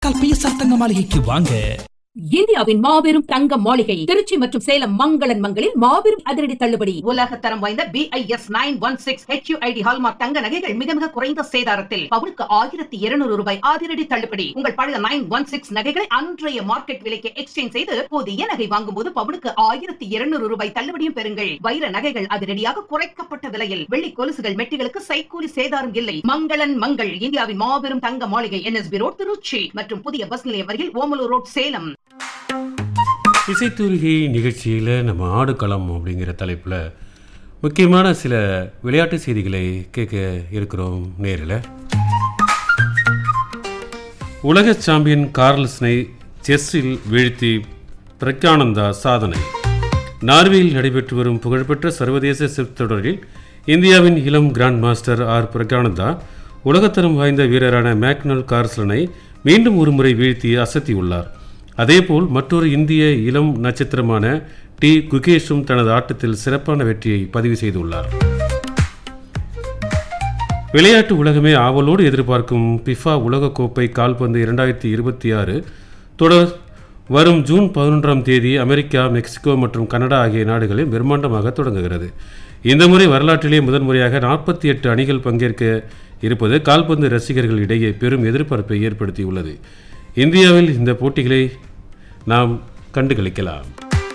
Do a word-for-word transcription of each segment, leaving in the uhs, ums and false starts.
PSR தங்க மாளிகைக்கு வாங்க. இந்தியாவின் மாபெரும் தங்க மாளிகை திருச்சி மற்றும் சேலம் மங்களன் மங்களில் மாபெரும் அதிரடி தள்ளுபடி. உலக தரம் வாய்ந்த B I S nine one six H you I D hallmark தங்க நகைகள் மிக மிக குறைந்த சேதாரத்தில் பவுனுக்கு ஆயிரத்தி இருநூறு ரூபாய் அதிரடி தள்ளுபடி. உங்கள் பழைய நைன் ஒன் சிக்ஸ் நகைகளை அன்றைய மார்க்கெட் விலைக்கு எக்ஸ்சேஞ்ச் செய்து புதிய நகை வாங்கும் போது பவுனுக்கு ஆயிரத்தி இருநூறு ரூபாய் தள்ளுபடியும் பெறுங்கள். வைர நகைகள் அதிரடியாக குறைக்கப்பட்ட விலையில், வெள்ளி கொலுசுகள் மெட்டிகளுக்கு சைக்கூலி சேதாரம் இல்லை. மங்களன் மங்கள் இந்தியாவின் மாபெரும் தங்க மாளிகை N S B road Trichy மற்றும் புதிய பஸ் நிலையம் அருகில் ஓமலூர் ரோட் சேலம். இசைத்தூரிகை நிகழ்ச்சியில் நம்ம ஆடுகளம் அப்படிங்கிற தலைப்பில் முக்கியமான சில விளையாட்டு செய்திகளை கேட்க இருக்கிறோம். நேரில் உலக சாம்பியன் கார்ல்சனை செஸ்ஸில் வீழ்த்தி பிரக்யானந்தா சாதனை. நார்வேயில் நடைபெற்று வரும் புகழ்பெற்ற சர்வதேச செஸ் தொடரில் இந்தியாவின் இளம் கிராண்ட் மாஸ்டர் ஆர் பிரக்யானந்தா உலகத்தரம் வாய்ந்த வீரரான மேக்னல் கார்ல்சனை மீண்டும் ஒருமுறை வீழ்த்தி அசத்தியுள்ளார். அதேபோல் மற்றொரு இந்திய இளம் நட்சத்திரமான டி குகேஷும் தனது ஆட்டத்தில் சிறப்பான வெற்றியை பதிவு செய்துள்ளார். விளையாட்டு உலகமே ஆவலோடு எதிர்பார்க்கும் பிஃபா உலகக்கோப்பை கால்பந்து இரண்டாயிரத்தி இருபத்தி ஆறு தொடர் வரும் ஜூன் பதினொன்றாம் தேதி அமெரிக்கா, மெக்சிகோ மற்றும் கனடா ஆகிய நாடுகளில் பிரம்மாண்டமாக தொடங்குகிறது. இந்த முறை வரலாற்றிலே முதன்முறையாக நாற்பத்தி எட்டு அணிகள் பங்கேற்க இருப்பது கால்பந்து ரசிகர்கள் இடையே பெரும் எதிர்பார்ப்பை ஏற்படுத்தியுள்ளது. இந்தியாவில் இந்த போட்டிகளை நாம் கண்டுகளிக்கலாம்.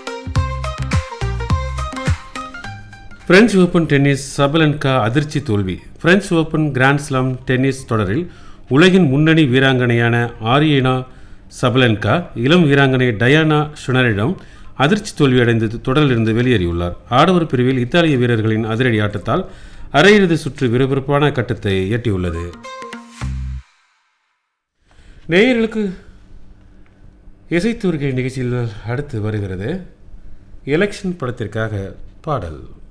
பிரெஞ்சு ஓபன் டென்னிஸ் சபலன்கா அதிர்ச்சி தோல்வி. பிரெஞ்சு ஓபன் கிராண்ட்ஸ்லாம் டென்னிஸ் தொடரில் உலகின் முன்னணி வீராங்கனையான ஆரியனா சபலன்கா இளம் வீராங்கனை டயானா ஷுனரிடம் அதிர்ச்சி தோல்வியடைந்து தொடரிலிருந்து வெளியேறியுள்ளார். ஆடவர் பிரிவில் இத்தாலிய வீரர்களின் அதிரடி ஆட்டத்தால் அரையிறுதி சுற்று விறுவிறுப்பான கட்டத்தை எட்டியுள்ளது. நேயர்களுக்கு இசைத்தூர்கை நிகழ்ச்சியில் அடுத்து வருகிறது எலெக்ஷன் படத்திற்காக பாடல்.